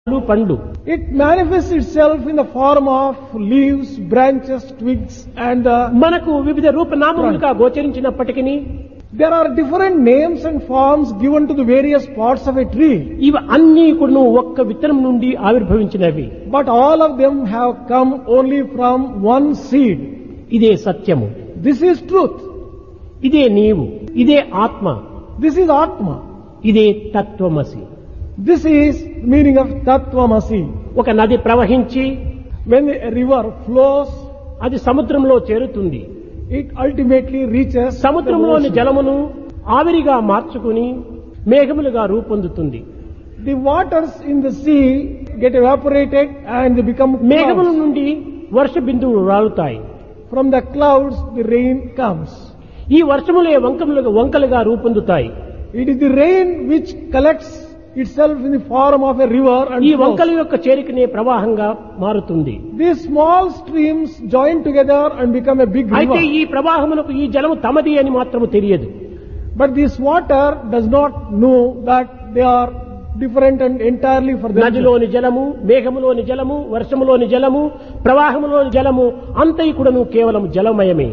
పండ్లు. It manifests itself in the form of leaves, branches, twigs and మనకు వివిధ రూపనామములుగా గోచరించినప్పటికీ there are different names and forms given to the various parts of a tree. ఇవి అన్నీ కూడా ఒక్క విత్తనం నుండి ఆవిర్భవించినవి. But all of them have come only from one seed. ఇదే సత్యము, This is truth. ఇదే నీవు, ఇదే ఆత్మ, This is Atma. ఇదే తత్వమసి. This is meaning of Tattvamasi. ఒక నది ప్రవహించి When a river flows, అది సముద్రంలో చేరుతుంది. it ultimately reaches the సముద్రంలోని ocean. జలమును ఆవిరిగా మార్చుకుని మేఘములుగా రూపొందుతుంది. The waters in the sea get evaporated and they become మేఘముల clouds. నుండి వర్ష బిందువులు రాలుతాయి. From the clouds the rain comes. ఈ వర్షములే వంకలుగా రూపొందుతాయి. It is the rain which collects itself in the form of a river and ఈ flows. Vankala యొక్క చేరికనే ప్రవాహంగా మారుతుంది. These small streams join together and become a big అయితే river. ఈ ప్రవాహమునకు ఈ జలము తమది అని మాత్రము తెలియదు. But this water does not know that they are different and entirely for themselves. నదిలోని జలము, మేఘములోని జలము, వర్షములోని జలము, ప్రవాహములోని జలము అంతయి కూడాను కేవలం జలమయమే.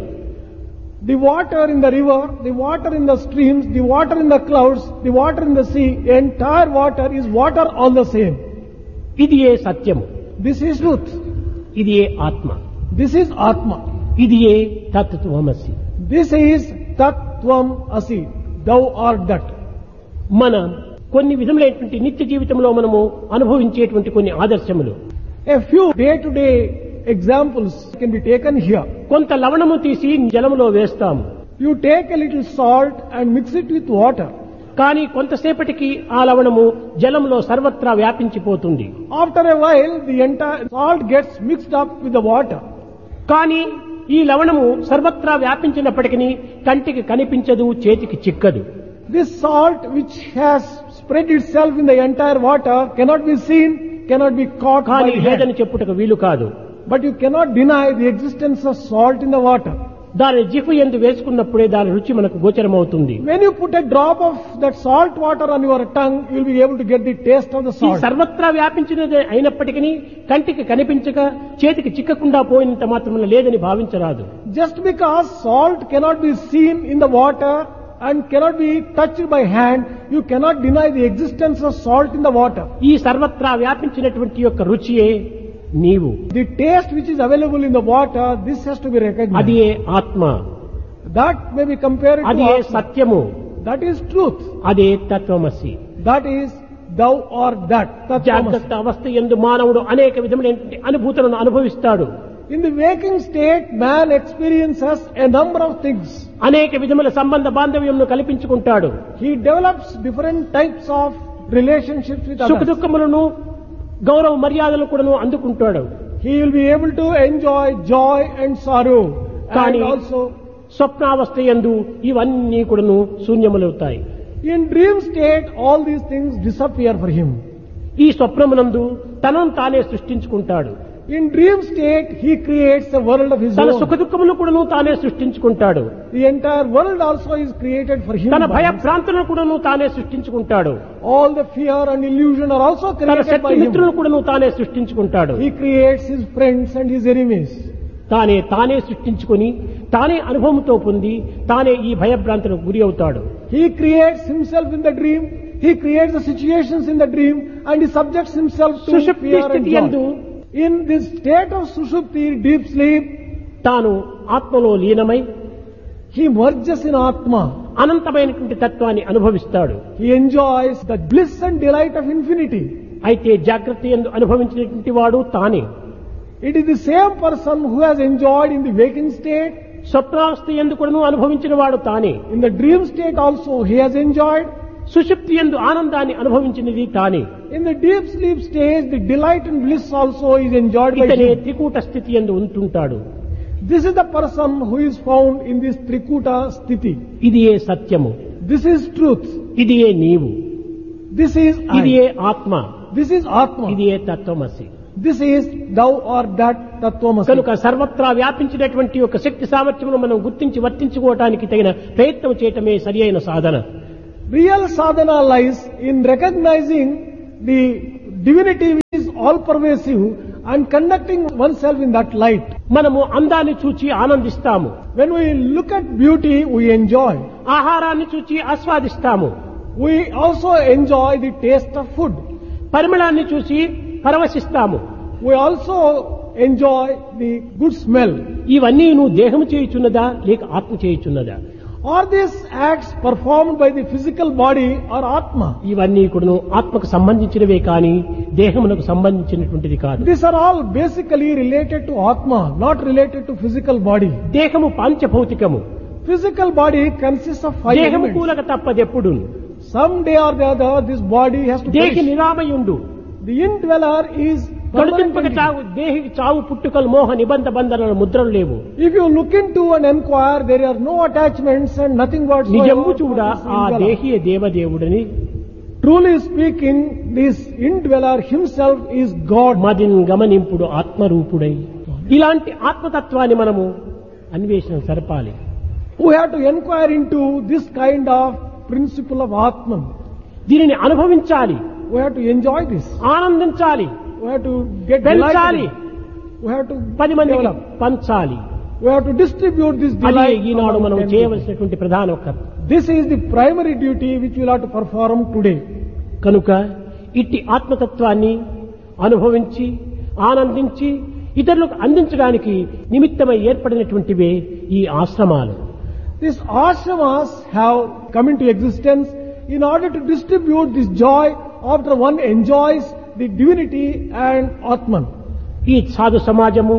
The water in the river, the water in the streams, the water in the clouds, the water in the sea, entire water is water all the same. ఇది ఏ సత్యము, This is truth. ఇది ఏ ఆత్మ, This is Atma. ఇది ఏ తత్వమసి. This is Tattvam Asi. Thou art that. మన కొన్ని విధములైనటువంటి నిత్య జీవితంలో మనము అనుభవించేటువంటి కొన్ని ఆదర్శములు. A few day-to-day examples can be taken here. కొంత లవణము తీసి జలములో వేస్తాము. You take a little salt and mix it with water. కానీ కొంతసేపటికి ఆ లవణము జలంలో సర్వత్రా వ్యాపించిపోతుంది. After a while, the entire salt gets mixed up with the water. కానీ ఈ లవణము సర్వత్రా వ్యాపించినప్పటికీ కంటికి కనిపించదు, చేతికి చిక్కదు. This salt which has spread itself in the entire water cannot be seen, cannot be caught by కానీ the hand. లేదని చెప్పుటకు వీలు కాదు. But you cannot deny the existence of salt in the water. దాని జిహ్వ యందు వేసుకున్నప్పుడే దాని రుచి మనకు గోచరమవుతుంది. When you put a drop of that salt water on your tongue, you will be able to get the taste of the ఈ salt. సర్వత్రా వ్యాపించినది అయినప్పటికీ కంటికి కనిపించక చేతికి చిక్కకుండా పోయినంత మాత్రం లేదని భావించరాదు. Just because salt cannot be seen in the water and cannot be touched by hand, you cannot deny the existence of salt in the water. ఈ సర్వత్రా వ్యాపించినటువంటి యొక్క రుచియే నీవు, The taste which is available in the water, this has to be అది recognized. ఏ ఆత్మ, That may be compared అది to A Atma. సత్యము, That is truth. అదే తత్వమసి. That is thou art that. Tattvamasi. జాగ్రత్త అవస్థ యందు మానవుడు అనేక విధములైనటువంటి అనుభూతులను అనుభవిస్తాడు. In the waking state, man experiences a number of things. అనేక విధముల సంబంధ బాంధవ్యంను కల్పించుకుంటాడు. He develops different types of relationships with సుఖ others. దుఃఖములను, గౌరవ మర్యాదలు కూడాను అందుకుంటాడు. He will be able to enjoy joy and sorrow. And కానీ also, స్వప్నావస్థ యందు ఇవన్నీ కూడాను శూన్యములవుతాయి. in dream state, all these things disappear for him. ఈ స్వప్నమునందు తనను తానే సృష్టించుకుంటాడు. In dream state, he creates a world of his తన own. సుఖ దుఃఖములను కూడాను తానే సృష్టించుకుంటాడు. The entire world also is created for him. తన by భయ himself. భ్రాంతులను కూడాను తానే సృష్టించుకుంటాడు. All the fear and illusion are also తన created శక్తి by him. మిత్రులను కూడాను తానే సృష్టించుకుంటాడు. He creates his friends and his enemies. తానే సృష్టించుకొని తానే అనుభవంతో పొంది తానే ఈ భయభ్రాంతులకు గురి అవుతాడు. He creates himself in the dream. He creates the situations in the dream and he subjects himself to సుషుప్తి fear and స్థితి యందు joy. In this state of Sushupti, deep sleep, తాను ఆత్మలో లీనమై he merges in Atma. అనంతమైనటువంటి తత్వాన్ని అనుభవిస్తాడు. He enjoys the bliss and delight of infinity. అయితే జాగ్రత్త యందు అనుభవించినటువంటి వాడు తానే. It is the same person who has enjoyed in the waking state. స్వప్నావస్థ యందు కూడాను అనుభవించిన వాడు తానే. In the dream state also he has enjoyed. సుషుప్తి యందు ఆనందాన్ని అనుభవించినది తానే. In the deep sleep stage, the delight and bliss also is enjoyed by ఇతనే him. త్రికూట స్థితి యందు ఉంటుంటాడు. This is the person who is found in this Trikuta Sthiti. ఇది ఏ సత్యము, This is truth. ఇది ఏ నీవు, This is ఇది I. ఏ ఆత్మ, This is Atma. ఇది ఏ తత్వమసి. This is thou art that Tattvamasi. కనుక సర్వత్రా వ్యాపించినటువంటి ఒక శక్తి సామర్థ్యమును మనం గుర్తించి వర్తించుకోవటానికి తగిన ప్రయత్నం చేయటమే సరి అయిన సాధన. Real sadhana lies in recognizing the divinity all-pervasive and conducting oneself in that light. మనము అందాన్ని చూచి ఆనందిస్తాము. When we look at beauty, we enjoy. ఆహారాన్ని చూచి ఆస్వాదిస్తాము. We also enjoy the taste of food. పరిమళాన్ని చూసి పరవశిస్తాము. We also enjoy the good smell. ఇవన్నీ నువ్వు దేహము చేయుచున్నదా లేక ఆత్మ చేయుచున్నదా? Are these acts performed by the physical body or Atma? ఇవన్నీ కూడా ఆత్మకు సంబంధించినవే కానీ దేహమునకు సంబంధించినటువంటిది కాదు. These are all basically related to Atma, not related to physical body. దేహము పంచభౌతికము. Physical body consists of 5 దేహము elements. కూలక తప్పదెప్పుడు. Someday or the other, this body has to దేహి perish. నిరామయుండు. The indweller is కడుతింపక permanent. చావు దేహికి చావు పుట్టుకలు మోహ నిబంధ బంధనల ముద్రలు లేవు. If you look into and inquire, there are no attachments and nothing whatsoever. నిజము చూడ for this ఆ indweller. దేహియే దేవదేవుడని. Truly speaking, this indweller himself is God. Madin గమనింపుడు ఆత్మరూపుడై. ఇలాంటి ఆత్మతత్వాన్ని మనము అన్వేషణ సరపాలి. We have to inquire into this kind of principle of Atman. దీనిని అనుభవించాలి, We have to enjoy this. ఆనందించాలి, We have to get పెంచాలి, delighted. We have to 10 మందికి develop. పంచాలి. We have to distribute this అదే delight. ఈనాడు మనం among 10 చేయవలసినటువంటి ప్రధాన కర్త. people. This is the primary duty which we will have to perform today. కనుక ఇట్టి ఆత్మతత్వాన్ని అనుభవించి ఆనందించి ఇతరులకు అందించడానికి నిమిత్తమై ఏర్పడినటువంటివే ఈ ఆశ్రమాలు. These ashramas have come into existence in order to distribute this joy after one enjoys the divinity and Atman. ఈ సాధు సమాజము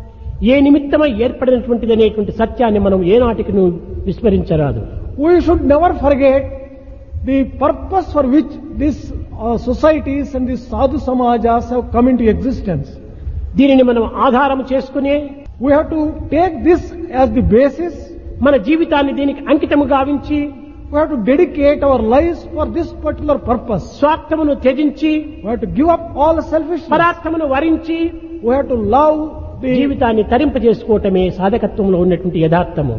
ఏ నిమిత్తమై ఏర్పడినటువంటిది అనేటువంటి సత్యాన్ని మనం ఏనాటికి విస్మరించరాదు. We should never forget the purpose for which these societies and these sadhu samajas have come into existence. దీనిని మనం ఆధారం చేసుకుని We have to take this as the basis. మన జీవితాన్ని దీనికి అంకితము గావించి We have to dedicate our lives for this particular purpose. స్వార్థమును త్యజించి We have to give up all selfishness. పరార్థమును వరించి We have to love the జీవితాన్ని తరింపజేసుకోవటమే సాధకత్వంలో ఉన్నటువంటి యథార్థము.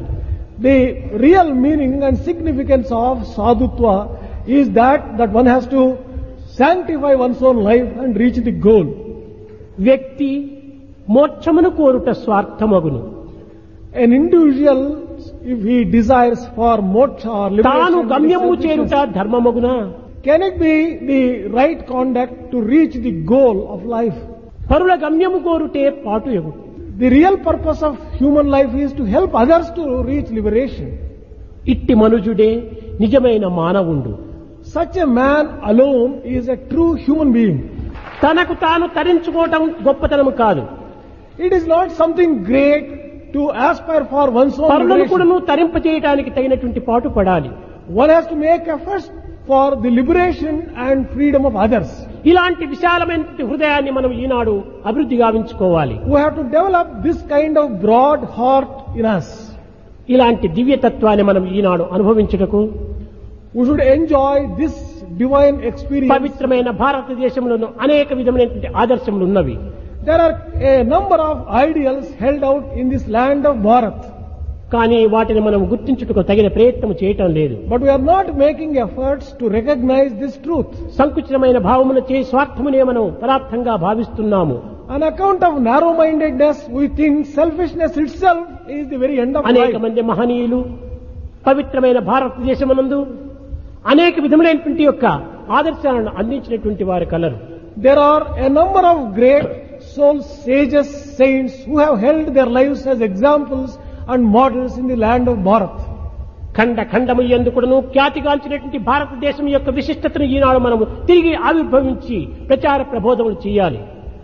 real meaning and significance of sadhutva is that one has to sanctify one's own life and reach the goal. వ్యక్తి మోక్షమును కోరుట స్వార్థమగును. An individual, if he desires for moksha or తాను liberation, గమ్యము selfishness, చేరుట ధర్మమగునా? can it be the right conduct to reach the goal of life? పరుల గమ్యము కోరుటే పాటు ఎగు. The real purpose of human life is to help others to reach liberation. ఇట్టి మనుజుడే నిజమైన మానవుండు. Such a man alone is a true human being. తనకు తాను తరించుకోవటం గొప్పతనము కాదు. It is not something great to aspire for one's own పరులను liberation. కూడాను తరింపజేయడానికి తగినటువంటి పాటు పడాలి. One has to make efforts for the liberation and freedom of others. ఇలాంటి విశాలమైన హృదయాన్ని మనం ఈనాడు అభివృద్ధి గావించుకోవాలి. We have to develop this kind of broad heart in us. ఇలాంటి దివ్యతత్వాన్ని మనం ఈనాడు అనుభవించుటకు We should enjoy this divine experience. పవిత్రమైన భారతదేశంలోనూ అనేక విధమైనటువంటి ఆదర్శములు ఉన్నవి. There are a number of ideals held out in this land of Bharat. కానీ వాటిని మనం గుర్తించుటకు తగిన ప్రయత్నం చేయటం లేదు. But we are not making efforts to recognize this truth. సంకుచితమైన భావమును చే స్వార్థమునే మనం పదార్థంగా భావిస్తున్నాము. On account of narrow-mindedness, we think selfishness itself is the very end of అనేక life. మంది మహనీయులు పవిత్రమైన భారతదేశమునందు అనేక విధములైనటువంటి యొక్క ఆదర్శాలను అందించినటువంటి వారు colour. There are a number of great souls, sages, saints who have held their lives as examples and models in the land of Bharat. ఖండ ఖండము ఎందుకును ఖ్యాతిగాంచినటువంటి భారతదేశం యొక్క విశిష్టతను ఈనాడు మనము తిరిగి ఆవిర్భవించి ప్రచార ప్రబోధములు చేయాలి.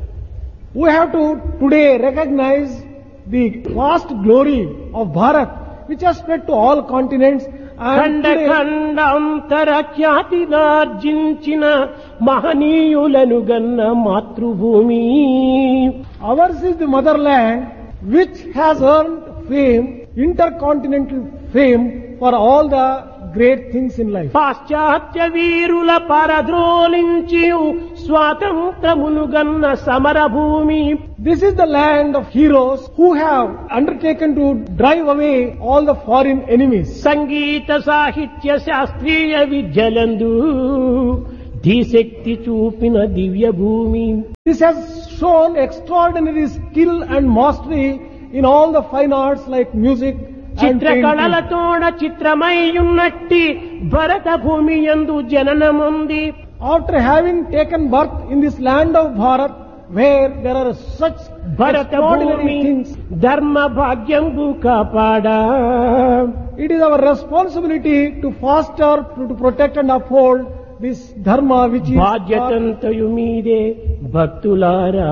We have to today recognize the vast glory of Bharat, which has spread to all continents. And Khanda today, ఖండాంతర ఖ్యాతినార్జించిన మహనీయులను గన్న మాతృభూమి. ours is the motherland which has earned fame, intercontinental fame for all the great things in life. పాశ్చాత్య వీరుల పరద్రోలించి స్వాతంత్రమును గన్న సమరభూమి. This is the land of heroes who have undertaken to drive away all the foreign enemies. సంగీత సాహిత్య శాస్త్రీయ విద్యలందు ధీశక్తి చూపిన దివ్య భూమి. This has shown extraordinary skill and mastery in all the fine arts like music and painting. చిత్రకళలతోడ చిత్రమై ఉన్నట్టి భరత భూమి యందు జననముంది. After having taken birth in this land of Bharat, where there are such Bharata extraordinary భూమి things, ధర్మ భాగ్యంబు కాపాడా. it is our responsibility to foster, to protect and uphold this dharma which is బాధ్యతంతయు మీదే భక్తులారా.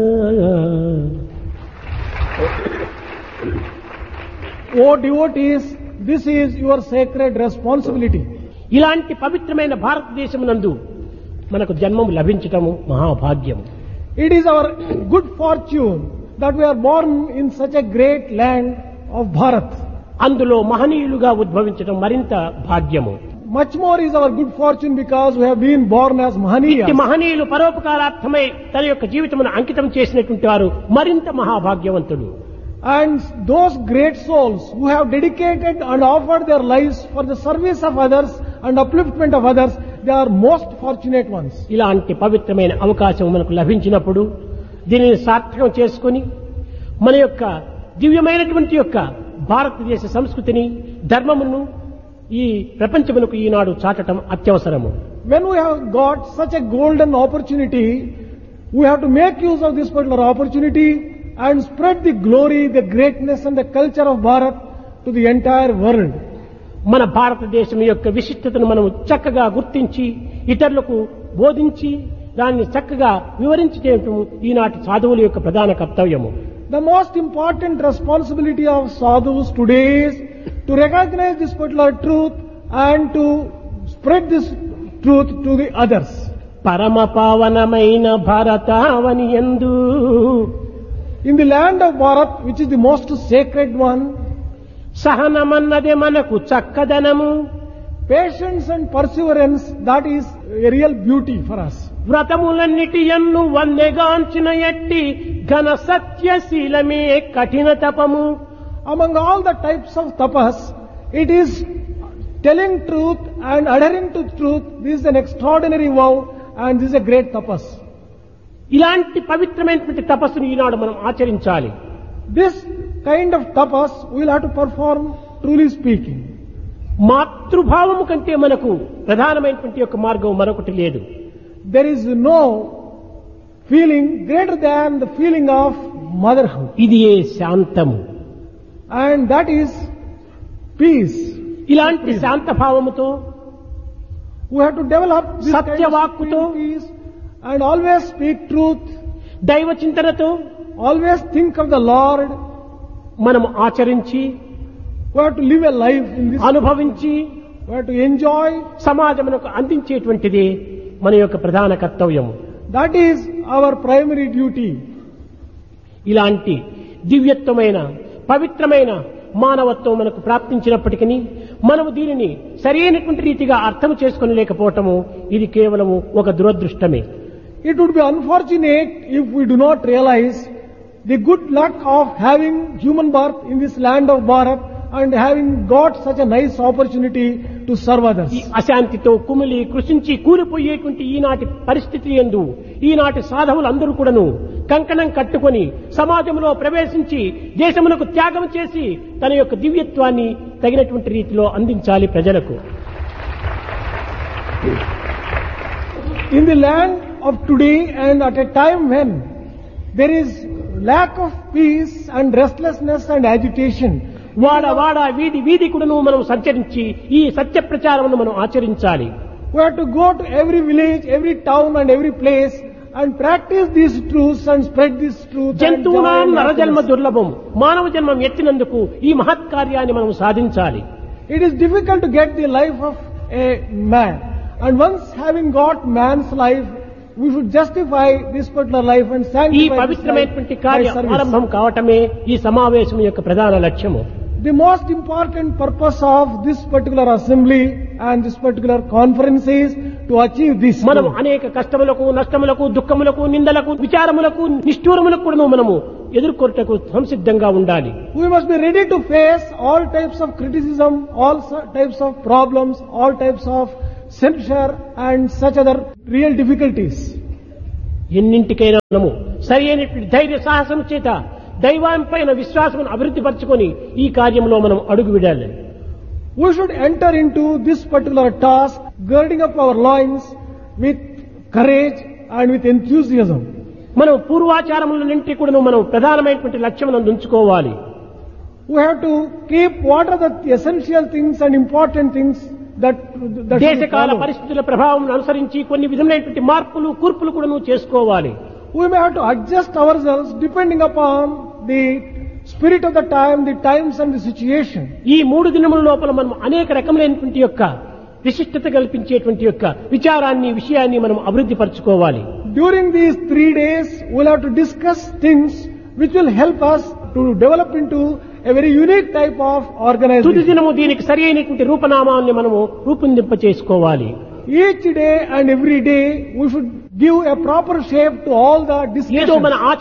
O devotees, this is your sacred responsibility. ఇలాంటి పవిత్రమైన భారతదేశమునందు మనకు జన్మము లభించటము మహాభాగ్యము. It is our good fortune that we are born in such a great land of Bharat. అందులో మహనీయులుగా ఉద్భవించటం మరింత భాగ్యము. Much more is our good fortune because we have been born as ఇట్టి Mahaniyas. మహనీయులు పరోపకారార్థమై తన యొక్క జీవితమును అంకితం చేసినటువంటి వారు మరింత మహాభాగ్యవంతులు. And those great souls who have dedicated and offered their lives for the service of others and upliftment of others, they are most fortunate ones. ఇలాంటి పవిత్రమైన అవకాశం మనకు లభించినప్పుడు దీనిని సార్థకం చేసుకొని మన యొక్క దివ్యమైనటువంటి యొక్క భారతదేశ సంస్కృతిని ధర్మమును ఈ ప్రపంచమునకు ఈనాడు చాటడం అత్యవసరము. When we have got such a golden opportunity, we have to make use of this particular opportunity and spread the glory, the greatness and the culture of Bharat to the entire world. మన భారతదేశం యొక్క విశిష్టతను మనం చక్కగా గుర్తించి ఇతరులకు బోధించి దాన్ని చక్కగా వివరించడం ఈనాటి సాధువుల యొక్క ప్రధాన కర్తవ్యము. The most important responsibility of sadhus today is to recognize this particular truth and to spread this truth to the others. పరమ పావనమైన భారతావని యందు In the land of Bharat, which is the most sacred one, సహనమన్నదే మనకు చక్కదనము. patience and perseverance, that is a real beauty for us. వ్రతములన్నిటి యన్ను వన్నెగాంచిన ఎట్టి ఘన సత్యశీలమే కఠిన తపము. Among all the types of tapas, it is telling truth and adhering to truth. This is an extraordinary vow and this is a great tapas. ఇలాంటి పవిత్రమైనటువంటి తపస్సును ఈనాడు మనం ఆచరించాలి. This kind of tapas we will have to perform, truly speaking. మాతృభావము కంటే మనకు ప్రధానమైనటువంటి యొక్క మార్గం మరొకటి లేదు. There is no feeling greater than the feeling of motherhood, ఇది ఏ శాంతము. and that is peace. ఇలాంటి శాంత భావముతో We have to develop this kind of సత్యవాక్కుతో, peace and always speak truth, దైవ చింతనతో always think of the Lord. మనం ఆచరించి We have to live a life in this. అనుభవించి We have to enjoy. సమాజమునకు అందించేటువంటిది మన యొక్క ప్రధాన కర్తవ్యము. That is our primary duty. ఇలాంటి దివ్యత్వమైన పవిత్రమైన మానవత్వం మనకు ప్రాప్తించినప్పటికీ మనము దీనిని సరైనటువంటి రీతిగా అర్థం చేసుకోలేకపోవటము ఇది కేవలము ఒక దురదృష్టమే. It would be unfortunate if we do not realize the good luck of having human birth in this land of Bharat and having got such a nice opportunity to serve others. ఈ అశాంతితో కుమిలి కృషించి కూలిపోయేటువంటి ఈనాటి పరిస్థితి యందు ఈనాటి సాధవులందరూ కూడాను కంకణం కట్టుకొని సమాజంలో ప్రవేశించి దేశమునకు త్యాగం చేసి తన యొక్క దివ్యత్వాన్ని తగినటువంటి రీతిలో అందించాలి ప్రజలకు. In the land of today and at a time when there is lack of peace and restlessness and agitation, వాడ వాడ వీధి వీధి కూడాను మనం సంచరించి ఈ సత్య ప్రచారమును మనం ఆచరించాలి. we have to go to every village, every town and every place and practice these truths and spread this truth. and జంతువునా joy and నరజన్మ happiness. దుర్లభం. మానవ జన్మం ఎత్తినందుకు ఈ మహత్ కార్యాన్ని మనం సాధించాలి. It is difficult to get the life of a man. And once having got man's life, we should justify this particular life and ఈ sanctify this పవిత్రమైనటువంటి life by కార్య service. ఆరంభం కావటమే ఈ సమావేశం యొక్క ప్రధాన లక్ష్యము. The most important purpose of this particular assembly and this particular conference is to achieve this. మనం అనేక కష్టములకు నష్టములకు దుఃఖములకు నిందలకు విచారములకు నిష్ఠూరములకు కూడా మనము ఎదుర్కొంటకు సంసిద్ధంగా ఉండాలి. We must be ready to face all types of criticism, all types of problems, all types of censure and such other real difficulties. ఎన్నింటికైనా మనము సరి అయినటువంటి ధైర్య సాహసం చేత దైవం పైన విశ్వాసం అభివృద్ధి పరచుకొని ఈ కార్యంలో మనం అడుగు విడాలి. We should enter into this particular task girding up our loins with courage and with enthusiasm. మనం పూర్వాచారములన్నింటి కూడా మనం ప్రధానమైనటువంటి లక్ష్యం ఉంచుకోవాలి. We have to keep what are the essential things and important things that దేశకాల పరిస్థితుల ప్రభావం అనుసరించి కొన్ని విధమైనటువంటి మార్పులు కూర్పులు కూడా చేసుకోవాలి. We may have to adjust ourselves depending upon the spirit of the time, the times and the situation. ఈ 3 దినముల లోపల మనం అనేక రకములైనటువంటి యొక్క విశిష్టత కల్పించేటువంటి యొక్క విషయాన్ని మనం అభివృద్ధి పరచుకోవాలి. During these 3 days, we'll have to discuss things which will help us to develop into a very unique type of తుది organization. దినము దీనికి సరి అయినటువంటి రూపనామాన్ని మనము రూపొందింప చేసుకోవాలి. Each day and every day, we should give a proper shape to all the ఏదో మన discussions.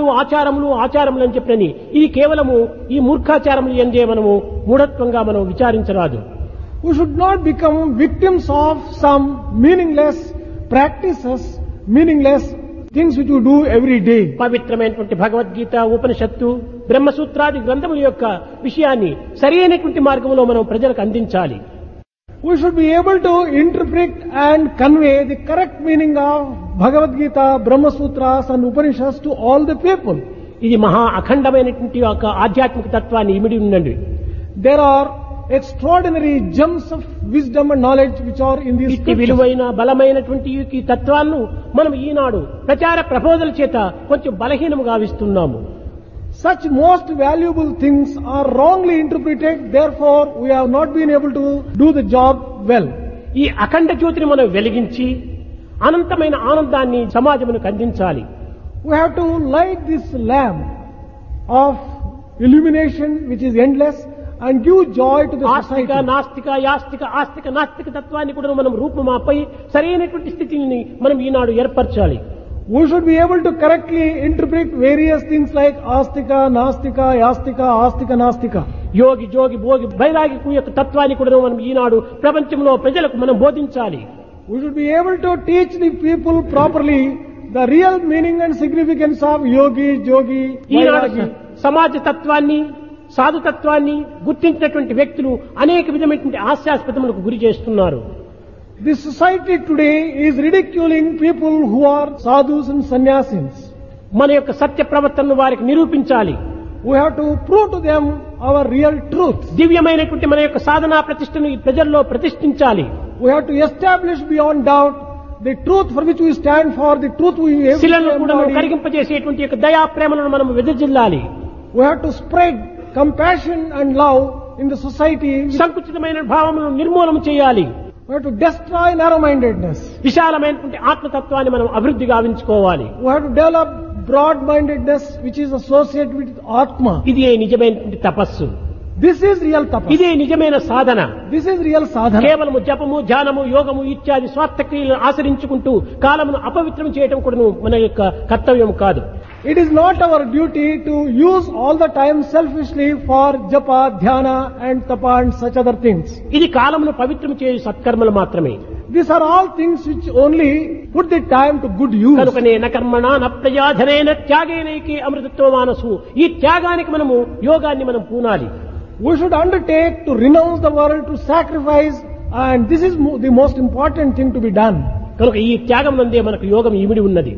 ఆచారములు అని చెప్పని ఇది కేవలము ఈ మూర్ఖాచారములు ఎందే మనము మూఢత్వంగా మనం విచారించరాదు. We should not become victims of some meaningless practices, meaningless things which we do every day. పవిత్రమైనటువంటి భగవద్గీత, ఉపనిషత్తు, బ్రహ్మసూత్రాది గ్రంథముల యొక్క విషయాన్ని సరి అయినటువంటి మార్గంలో మనం ప్రజలకు అందించాలి. We should be able to interpret and convey the correct meaning of Bhagavad Gita, Brahma Sutras and Upanishads to all the people. ఇది మహా అఖండమైనటువంటి ఒక ఆధ్యాత్మిక తత్వాన్ని ఇమిడి ఉండండి. There are extraordinary gems of wisdom and knowledge which are in these ఇట్టి scriptures. విలువైన బలమైనటువంటి ఈ తత్వాలను మనం ఈనాడు ప్రచార ప్రబోధల చేత కొంచెం బలహీనము గావిస్తున్నాము. Such most valuable things are wrongly interpreted, therefore we have not been able to do the job well. ఈ అఖండ జ్యోతిని మనం వెలిగించి అనంతమైన ఆనందాన్ని సమాజమునకు అందించాలి. We have to light this lamp of illumination which is endless and give joy to the ఆస్తిక, society. నాస్తిక, యాస్తిక, ఆస్తిక, నాస్తిక తత్వాన్ని కూడా మనం రూపుమాపై సరైనటువంటి స్థితిని మనం ఈనాడు ఏర్పరచాలి. We should be able to correctly interpret various things like astika, nastika, yastika, astika, nastika. యోగి, జోగి, భోగి, బైరాగి యొక్క తత్వాన్ని కూడా మనం ఈనాడు ప్రపంచంలో ప్రజలకు మనం బోధించాలి. We should be able to teach the people properly the real meaning and significance of yogi, jogi, Eenadu vairagi. సమాజ తత్వాన్ని, సాధుతత్వాన్ని గుర్తించినటువంటి వ్యక్తులు అనేక విధమైనటువంటి హాస్యాస్పదములకు గురి చేస్తున్నారు. The society today is ridiculing people who are sadhus and sannyasins. మన యొక్క సత్య ప్రవర్తనను వారికి నిరూపించాలి. We have to prove to them our real truth. దివ్యమైనటువంటి మన యొక్క సాధనా ప్రతిష్టను ఈ ప్రజల్లో ప్రతిష్ఠించాలి. We have to establish beyond doubt the truth for which we stand for, the truth we శిలను కూడా embody. కరిగింపజేసేటువంటి యొక్క దయా ప్రేమలను మనం వెదజిల్లాలి. We have to spread compassion and love in the society. సంకుచితమైన భావములను నిర్మూలన చేయాలి. We have to destroy narrow-mindedness. విశాలమైనటువంటి ఆత్మతత్వాన్ని మనం అభివృద్ధి గావించుకోవాలి. We have to develop broad-mindedness which is associated with Atma. ఇది నిజమైనటువంటి తపస్సు. This is real tapas. ఇదే నిజమైన సాధన. This is real sadhana. కేవలము జపము, ధ్యానము, యోగము ఇత్యాది స్వార్థక్రియలను ఆచరించుకుంటూ కాలమును అపవిత్రం చేయడం కూడా మన యొక్క కర్తవ్యం కాదు. It is not our duty to use all the time selfishly for japa, dhyana and tapa and such other things. ఇది కాలమును పవిత్రం చేయు సత్కర్మలు మాత్రమే. These are all things which only put the time to good use. కనుకనే నకర్మణ నప్రయాధనేన త్యాగేనైకే అమృతత్వ మానసు. ఈ త్యాగానికి మనము యోగాన్ని మనం పూనాలి. We should undertake to renounce the world, to sacrifice, and this is the most important thing to be done. కనుక ఈ త్యాగం నందే మనకు యోగం ఇమిడి ఉన్నది.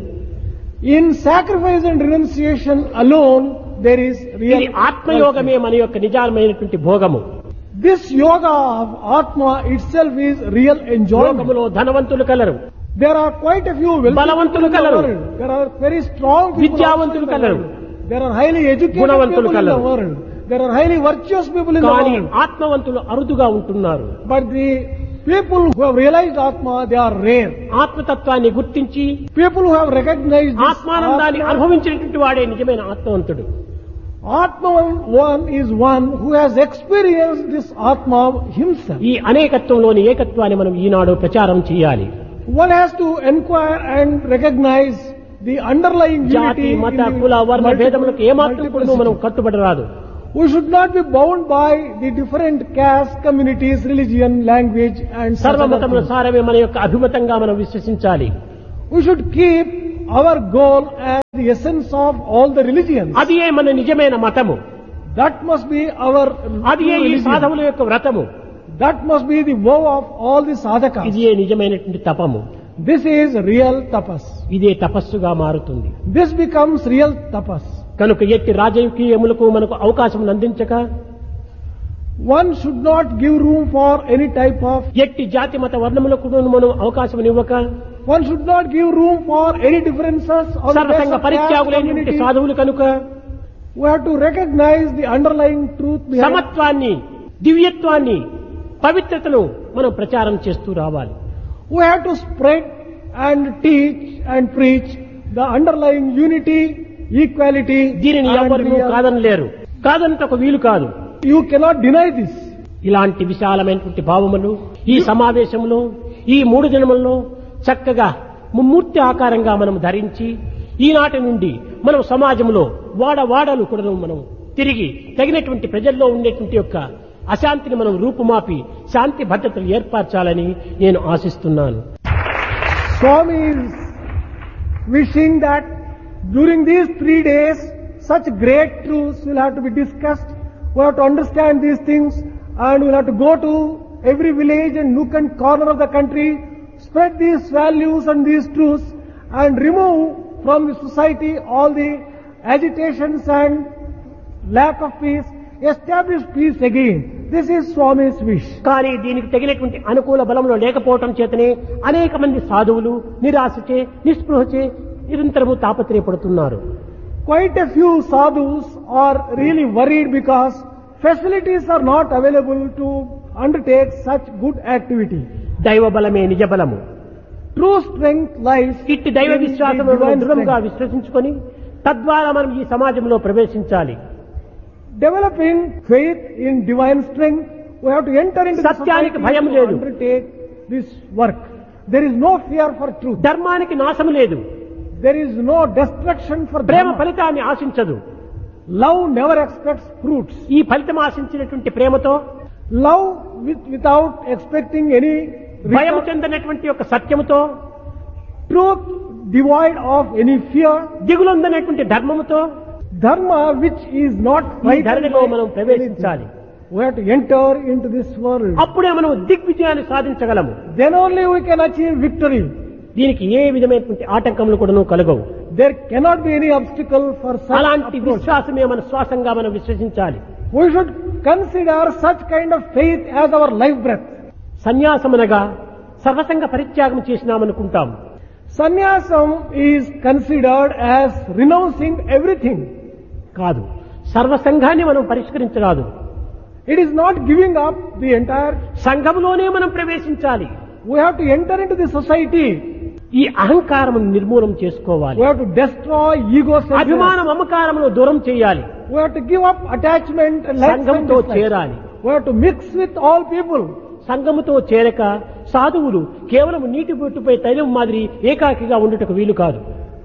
In sacrifice and renunciation alone, there is real. ఇది ఆత్మయోగమే మన యొక్క నిజమైనటువంటి భోగము. This yoga of Atma itself is real enjoyment. లోకములో ధనవంతులు colour, There are quite a few wealthy బలవంతులు people in the colour. world. There are very strong people విద్యావంతులు also in the colour. world. There are highly educated గుణవంతులు people in the colour. world. There are highly virtuous people in the కానీ world. ఆత్మవంతులు అరుదుగా ఉంటున్నారు. But the people who have realized Atma, they are rare. ఆత్మతత్వాన్ని గుర్తించి People who have recognized this ఆత్మానందాన్ని Atma, అనుభవించినటువంటి వాడే నిజమైన ఆత్మవంతుడు. Atma one is one who has experienced this Atma himself. ఈ అనేకత్వంలోని ఏకత్వాన్ని మనం ఈనాడు ప్రచారం చేయాలి. One has to inquire and recognize the underlying జాతి, unity మత, in the కుల, వర్ణ multiple- భేదములకు ఏమాత్రం కూడా మనం multiplicity. కట్టుబడరాదు. We should not be bound by the different castes, communities, religion, language and such other సర్వమతముల things. సారమే మన యొక్క అభిమతంగా మనం విశ్వసించాలి. We should keep our goal as the essence of all the religions. అది మన నిజమైన మతము. That must be our అది ఈ religion. సాధవుల యొక్క వ్రతము. That must be the vow of all the sadhakas. ఇది నిజమైనటువంటి తపము. This is real tapas. ఇదే తపస్సుగా మారుతుంది. This becomes real tapas. కనుక ఎట్టి రాజకీయములకు మనకు అవకాశం అందించక, One should not give room for any type of, ఎట్టి జాతి మత వర్ణములకు మనం అవకాశం ఇవ్వక, one should not give room for any differences on the basis సర్వసంగ of caste, పరిత్యాగులైనటువంటి community. సాధువులు కనుక We have to recognize the underlying truth behind. సమత్వాన్ని, దివ్యత్వాన్ని, పవిత్రతను మనం ప్రచారం చేస్తూ రావాలి. We have to spread and teach and preach the underlying unity, equality. దీనిని and ఎవరు real- కాదనలేరు. కాదనటకు వీలు కాదు. You cannot deny this. ఇలాంటి విశాలమైనటువంటి భావములు ఈ సమావేశంలో ఈ 3 దినములలో చక్కగా ముమ్మూర్తి ఆకారంగా మనం ధరించి ఈనాటి నుండి మనం సమాజంలో వాడవాడలు కూడా మనం తిరిగి తగినటువంటి ప్రజల్లో ఉండేటువంటి యొక్క అశాంతిని మనం రూపుమాపి శాంతి భద్రతలు ఏర్పరచాలని నేను ఆశిస్తున్నాను. Swami is wishing that during these 3 days, such great truths will have to be discussed. We have to understand these things and we will have to go to every village and nook and corner of the country, spread these values and these truths and remove from the society all the agitations and lack of peace, establish peace again. This is Swami's wish. కానీ దీనికి తగినటువంటి అనుకూల బలంలో లేకపోవటం చేతనే అనేక మంది సాధువులు నిరాశచే నిస్పృహచే నిరంతరము తాపత్రయపడుతున్నారు. Quite a few sadhus are really worried because facilities are not available to undertake such good activity. దైవ బలమే నిజ బలము. True strength lies ఇట్టి దైవ in the విశ్వాసములను divine దృఢంగా strength. విశ్వసించుకొని తద్వారా మనం ఈ సమాజంలో ప్రవేశించాలి. Developing faith in divine strength, we have to enter into the సత్యానికి society భయం to లేదు. undertake this work. There is no fear for truth. ధర్మానికి నాశం లేదు. There is no destruction for Prema dharma. ఫలితాన్ని ఆశించదు. Love never expects fruits. ఈ ఫలితం ఆశించినటువంటి ప్రేమతో Love without expecting any భయం return. చెందినటువంటి యొక్క సత్యముతో Truth devoid of any fear. దిగులొందనేటువంటి ధర్మముతో Dharma which is not ఈ frightened ధరణిలో by మనం ప్రవేశించాలి. anything. We have to enter into this world. అప్పుడే మనం దిగ్విజయాన్ని సాధించగలము. Then only we can achieve victory. దీనికి ఏ విధమైనటువంటి ఆటంకములు కూడాను కలగవు. There cannot be any obstacle for such అలాంటి approach. విశ్వాసమే మన శ్వాసంగా మనం విశ్వసించాలి. We should consider such kind of faith as our life breath. సన్యాసమనగా సర్వసంగ పరిత్యాగం చేసినామనుకుంటాం. Sannyasam is considered as renouncing everything. కాదు, సర్వసంఘాన్ని మనం పరిష్కరించరాదు. It is not giving up the entire. సంఘములోనే మనం ప్రవేశించాలి. We have to enter into the society. ఈ అహంకారం నిర్మూలం చేసుకోవాలి. We have to destroy ego centeredness. అభిమానం అమకారమును దూరం చేయాలి. We have to give up attachment and likes and సంఘంతో dislikes. చేరాలి. We have to mix with all people. సంఘముతో చేరక సాధువులు కేవలం నీటి బొట్టుపై తైలం మాదిరి ఏకాకిగా ఉండుటకు వీలు కాదు.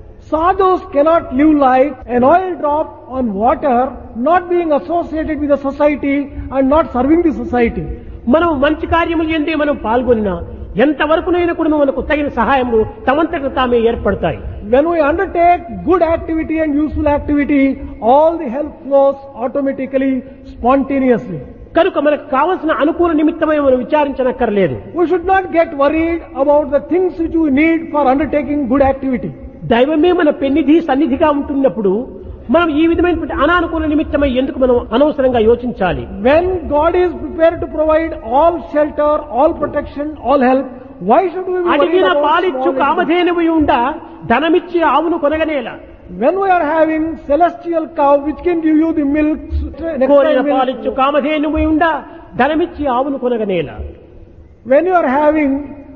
Sadhus cannot live like an oil drop on water, not being associated with the society and not serving the society. మనం మంచి కార్యములు ఎందే మనం పాల్గొనినా ఎంతవరకునైనా కూడా మనకు తగిన సహాయములు తమంతకు తామే ఏర్పడతాయి. When we undertake good activity and useful activity, all the help flows automatically, spontaneously. కనుక మనకు కావలసిన అనుకూల నిమిత్తమై మనం విచారించనక్కర్లేదు. We should not get worried about the things which we need for undertaking good activity. దైవమే మన పెన్నిధి సన్నిధిగా ఉంటున్నప్పుడు మనం ఈ విధమైనటువంటి అనానుకూల నిమిత్తమై ఎందుకు మనం అనవసరంగా యోచించాలి? When God is prepared to provide all shelter, all protection, all help, why should we be worried అడిగిన about పాలిచ్చు small activity? కామధేనువు ఉండ ధనమిచ్చి ఆవును కొనగనేలా. When we are having celestial cow which can give you the milk, next కోరిన time పాలిచ్చు milk. కామధేనువు ఉండ ధనమిచ్చి ఆవును కొనగనేలా. When you are having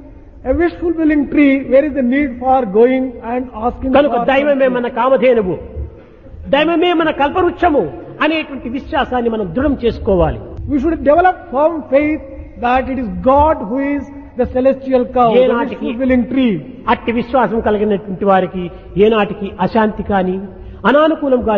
a wish fulfilling tree, where is the need for going and asking కనుక for దైవమే something? మన కామధేనువు, దైవమే మన కల్పవృక్షము అనేటువంటి విశ్వాసాన్ని మనం దృఢం చేసుకోవాలి. We should develop firm faith that it is God who is the celestial cow, the wish ఏనాటికి fulfilling tree. అట్టి విశ్వాసం కలిగినటువంటి వారికి ఏనాటికి అశాంతి కాని అనానుకూలం కాని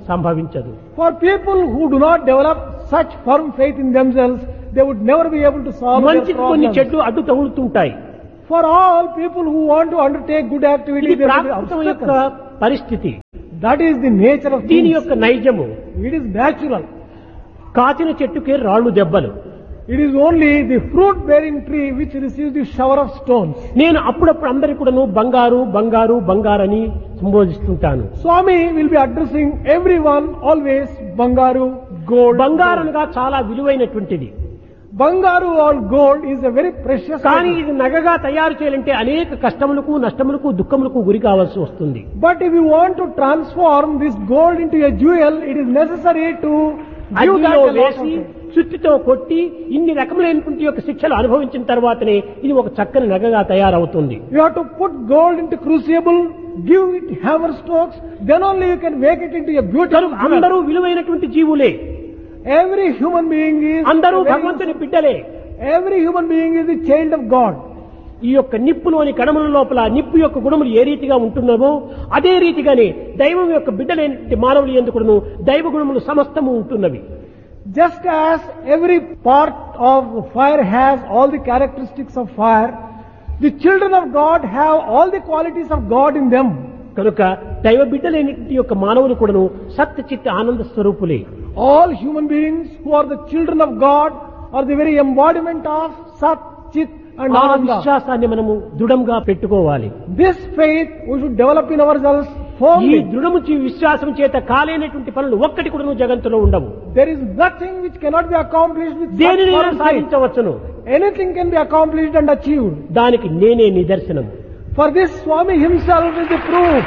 సంభవించదు. For people who do not develop such firm faith in themselves, they would never be able to solve their మంచికి కొన్ని problems. చెడ్లు అడ్డు తగులుతుంటాయి. For all people who want to undertake good activity, ఇది there will be ప్రాకృతం యొక్క obstacles. పరిస్థితి. That is the nature of దీని things. యొక్క నైజము. It is natural. కాచిన చెట్టుకే రాళ్ళు దెబ్బలు. It is only the fruit-bearing tree which receives the shower of stones. నేను అప్పుడప్పుడు అందరి కూడాను బంగారు బంగారు బంగారని సంబోధిస్తుంటాను. Swami will be addressing everyone always Bangaru, gold. బంగారనగా చాలా విలువైనటువంటిది. Bangaru or gold is a very precious కానీ item. ఇది నగగా తయారు చేయాలంటే అనేక కష్టములకు నష్టములకు దుఃఖములకు గురి కావాల్సి వస్తుంది. But if you want to transform this gold into a jewel, it is necessary to give that అగ్నిలో a lot of వేసి time. సుత్తితో కొట్టి ఇన్ని రకములైనటువంటి యొక్క శిక్షలు అనుభవించిన తర్వాతనే ఇది ఒక చక్కని నగగా తయారవుతుంది. You have to put gold into crucible, give it hammer strokes, then only you can make it into a beautiful కనుక అందరూ jewel. విలువైనటువంటి జీవులే, Every human being is అందరూ a very- భగవంతుని బిడ్డలే. every human being is a child of God. ఈ యొక్క నిప్పులోని కణముల లోపల నిప్పు యొక్క గుణములు ఏ రీతిగా ఉంటున్నామో అదే రీతిగానే దైవం యొక్క బిడ్డలైనటువంటి మానవులు ఎందుకును దైవ గుణములు సమస్తము ఉంటున్నవి. Just as every part of fire has all the characteristics of fire, the children of God have all the qualities of God in them. కనుక దైవ బిడ్డలైనటువంటి యొక్క మానవులు కూడాను సత్య చిత్త ఆనంద స్వరూపులే. All human beings who are the children of God are the very embodiment of Sat, Chit and ఆ Ananda. విశ్వాసాన్ని మనము దృఢంగా పెట్టుకోవాలి. This faith we should develop in ourselves ఈ firmly. దృఢము విశ్వాసం చేత కాలేనటువంటి పనులు ఒక్కటి కూడా జగత్తులో ఉండవు. There is nothing which cannot be accomplished with such దేనినైనా firm faith. సాధించవచ్చును. Anything can be accomplished and achieved. దానికి నేనే నిదర్శనం. For this, Swami himself is the proof.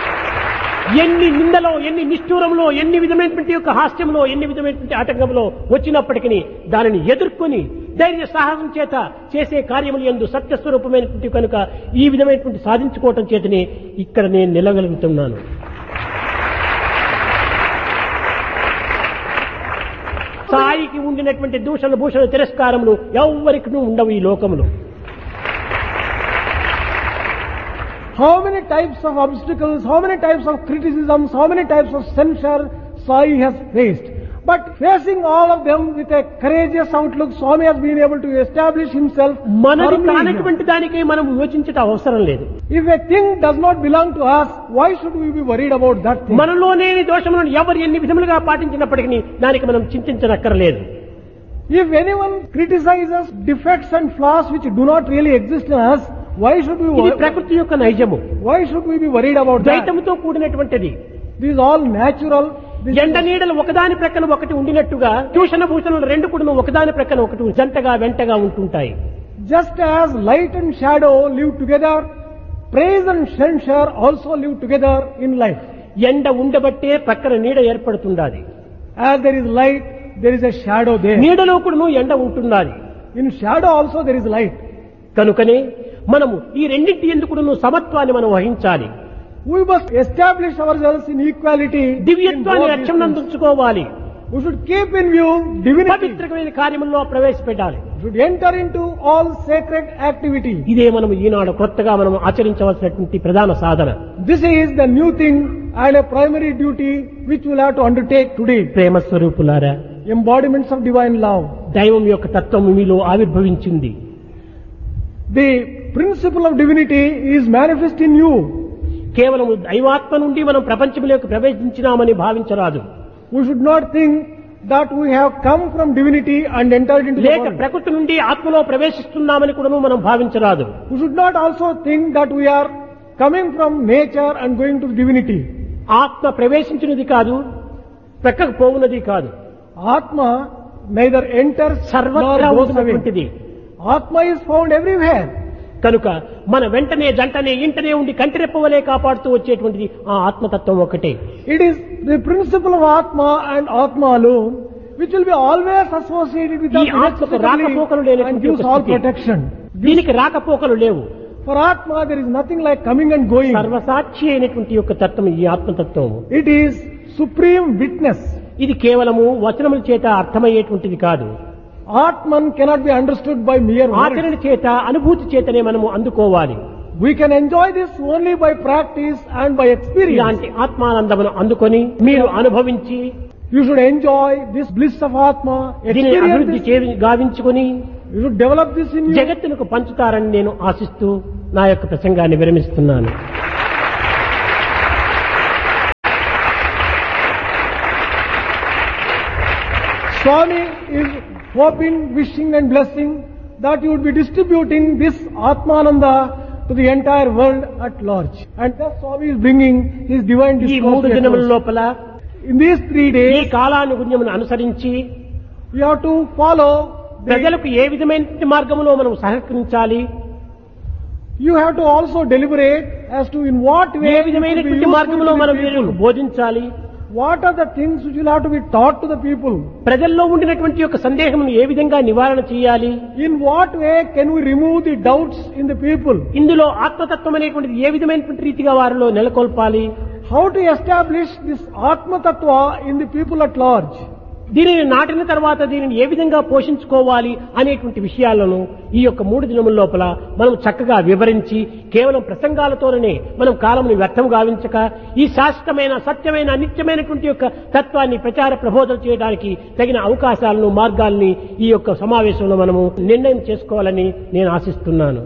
ఎన్ని నిందలో ఎన్ని నిష్ఠూరంలో ఎన్ని విధమైనటువంటి యొక్క హాస్యంలో ఎన్ని విధమైనటువంటి ఆటంకంలో వచ్చినప్పటికీ దానిని ఎదుర్కొని ధైర్య సాహసం చేత చేసే కార్యములు యందు సత్యస్వరూపమైనటువంటి కనుక ఈ విధమైనటువంటి సాధించుకోవటం చేతనే ఇక్కడ నేను నిలగలుగుతున్నాను. సాయికి ఉండినటువంటి దూషణ భూషణ తిరస్కారములు ఎవ్వరికి ఉండవు ఈ లోకములో. How many types of obstacles, how many types of criticisms, how many types of censure Sai has faced. But facing all of them with a courageous outlook, Swami has been able to establish himself మనది firmly here. కానటువంటి దానికే మనం యోచించట అవసరం లేదు. If a thing does not belong to us, why should we be worried about that thing? మనలోనేని దోషములను ఎవరు ఎన్ని విధములుగా పాటించినప్పటికీ దానికి మనం చింతించనక్కర్లేదు. If anyone criticizes defects and flaws which do not really exist in us, why should we ఇది worry? ప్రకృతి యొక్క నైజము. Why should we be worried about that? ద్వైతముతో కూడినటువంటిది. This is all natural. This ఎండ is- నీడలు ఒకదాని ప్రక్కన ఒకటి ఉండినట్టుగా దూషణ భూషణలు రెండు కూడా ఒకదాని ప్రక్కన ఒకటి జంటగా వెంటగా ఉంటుంటాయి. Just as light and shadow live together, praise and censure also live together in life. ఎండ ఉండబట్టే ప్రక్కన నీడ ఏర్పడుతుండాలి. As there is light, there is a shadow there. నీడలో కూడా ఎండ ఉంటున్నది. In shadow also there is light. కనుకనే మనము ఈ రెండింటి ఎందుకు సమత్వాన్ని మనం వహించాలి. We must establish ourselves in equality. in దివ్యత్వాన్ని both these లక్ష్యం things. ఉంచుకోవాలి. We should keep in view divinity. పవిత్రమైన కార్యముల్లో ప్రవేశపెట్టాలి. We should enter into all sacred activity. ఇదే మనం ఈనాడు కొత్తగా మనం ఆచరించవలసినటువంటి ప్రధాన సాధన. This is the new thing and a primary duty which we will have to undertake today. ప్రేమ స్వరూపులారా, Embodiments of divine love. దైవం యొక్క తత్వం మీలో ఆవిర్భవించింది. The principle of divinity is manifest in you. కేవలం దైవాత్మ నుండి మనం ప్రపంచంలోకి ప్రవేశించినామని భావించరాదు. We should not think that we have come from divinity and entered into the లేక world. ప్రకృతి నుండి ఆత్మలో ప్రవేశిస్తున్నామని కూడా మనం భావించరాదు. We should not also think that we are coming from nature and going to divinity. ఆత్మ ప్రవేశించినది కాదు, ప్రక్కకు పోవున్నది కాదు, Atma neither enters సర్వత్రా nor goes away. ఉన్నటువంటిది. Atma is found everywhere. కనుక మన వెంటనే జంటనే ఇంటనే ఉండి కంటిరెప్పవలే కాపాడుతూ వచ్చేటువంటిది ఆ ఆత్మతత్వం ఒకటే. It is the principle of Atma and Atma alone which will be always associated with ఈ ఆత్మకు రాకపోకలు us and లేనటువంటి gives ఒక all స్థితి. protection. దీనికి రాకపోకలు లేవు. For Atma there is nothing like coming and going. సర్వసాక్షి అయినటువంటి యొక్క తత్వం ఈ ఆత్మతత్వం. It is supreme witness. ఇది కేవలము వచనముల చేత అర్థమయ్యేటువంటిది కాదు. Atman cannot be understood by mere words. ఆచరణ చేత అనుభూతి చేతనే మనము అందుకోవాలి. We can enjoy this only by practice and by experience. ఇలాంటి ఆత్మానందమును అందుకొని మీరు అనుభవించి You should enjoy this bliss of Atma, దీనిని experience అభివృద్ధి this. గావించుకొని You should develop this in you. జగత్తునకు పంచుతారని నేను ఆశిస్తూ నా యొక్క ప్రసంగాన్ని విరమిస్తున్నాను. Swami is hoping, wishing and blessing that you would be distributing this Atmananda to the entire world at large. And thus Swami is bringing his divine ఈ discourse. 3 to దినముల us. లోపల In these 3 ఈ days, కాలానుగుణ్యమును అనుసరించి we have to follow the, ప్రజలకు ఏ విధమైన మార్గంలో మనం సహకరించాలి, you have to also deliberate as to in what way A it will be విధమైనటువంటి useful మార్గంలో to the మనం people. వీళ్ళకు బోధించాలి, What are the things which will have to be taught to the people? ప్రజల్లో ఉండినటువంటి యొక్క సందేహమును ఏ విధంగా నివారణ చేయాలి, In what way can we remove the doubts in the people? ఇందులో ఆత్మతత్వం అనేటువంటిది ఏ విధమైనటువంటి రీతిగా వారిలో నెలకొల్పాలి, How to establish this Atma Tattva in the people at large? దీనిని నాటిన తర్వాత దీనిని ఏ విధంగా పోషించుకోవాలి అనేటువంటి విషయాలను ఈ యొక్క 3 దినముల లోపల మనం చక్కగా వివరించి కేవలం ప్రసంగాలతోనే మనం కాలమును వ్యర్థం గావించక ఈ శాశ్వతమైన సత్యమైన నిత్యమైనటువంటి యొక్క తత్వాన్ని ప్రచార ప్రబోధన చేయడానికి తగిన అవకాశాలను మార్గాల్ని ఈ యొక్క సమావేశంలో మనము నిర్ణయం చేసుకోవాలని నేను ఆశిస్తున్నాను.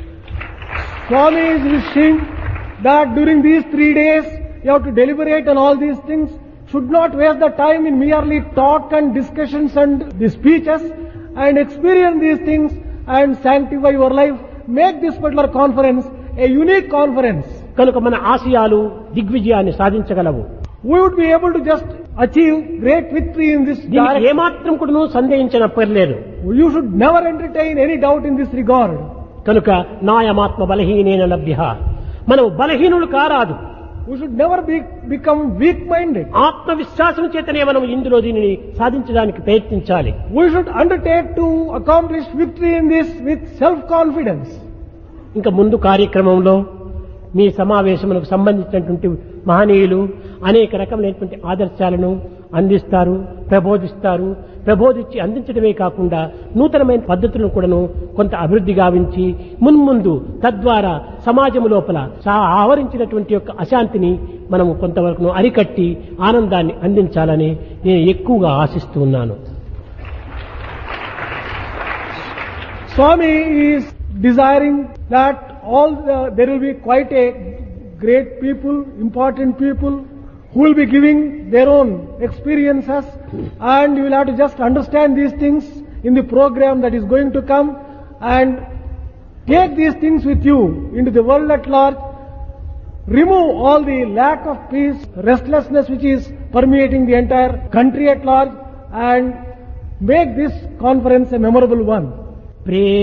Swami is wishing that during these 3 days you have to deliberate on all these things, should not waste the time in merely talk and discussions and the speeches, and experience these things and sanctify your life. Make this particular conference a unique conference. కనుక మన ఆశయాలు దిగ్విజయాన్ని సాధించగలవు. We would be able to just achieve great victory in this దీనికి direction. ఏమాత్రం కూడా సందేహించనక్కర్లేదు. You should never entertain any doubt in this regard. కనుక నాయమాత్మ బలహీనేన లభ్యః, మనం బలహీనులు కారాదు, We should never become weak-minded. ఆత్మవిశ్వాసం చేతనే మనం ఇందులో దీనిని సాధించడానికి ప్రయత్నించాలి. We should undertake to accomplish victory in this with self-confidence. ఇంకా ముందు కార్యక్రమంలో మీ సమావేశములకు సంబంధించినటువంటి మహనీయులు అనేక రకమైనటువంటి ఆదర్శాలను అందిస్తారు, ప్రబోధిస్తారు. ప్రబోధించి అందించడమే కాకుండా నూతనమైన పద్ధతులను కూడాను కొంత అభివృద్ధి గావించి మున్ముందు తద్వారా సమాజం లోపల ఆవరించినటువంటి యొక్క అశాంతిని మనము కొంతవరకు అరికట్టి ఆనందాన్ని అందించాలని నేను ఎక్కువగా ఆశిస్తూ ఉన్నాను. Swami is desiring that there will be quite a great people, important people, who will be giving their own experiences, and you will have to just understand these things in the program that is going to come and take these things with you into the world at large. Remove all the lack of peace, restlessness which is permeating the entire country at large, and make this conference a memorable one.